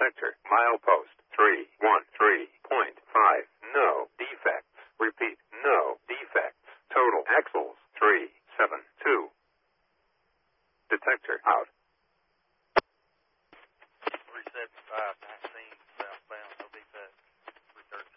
Detector. Milepost 313.5. No defects. Repeat. No defects. Total axles 372. Detector out.